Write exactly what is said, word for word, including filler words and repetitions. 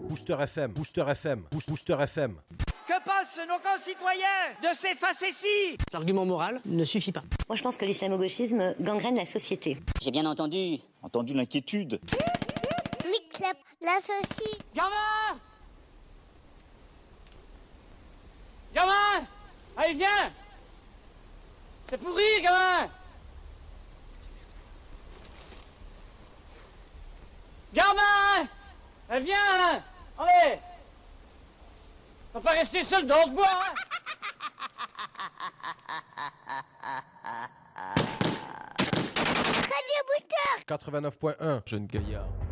Booster F M, Booster F M, Boost- Booster F M. Que pensent nos concitoyens de ces facéties? L'argument moral ne suffit pas. Moi, je pense que l'islamo-gauchisme gangrène la société. J'ai bien entendu. Entendu l'inquiétude. Miclep, l'associe. Gamin Gamin Allez, viens C'est pourri, gamin Gamin Allez, viens Allez On va pas rester seul dans ce bois, hein. Radio Booster. quatre-vingt-neuf point un, jeune gaillard.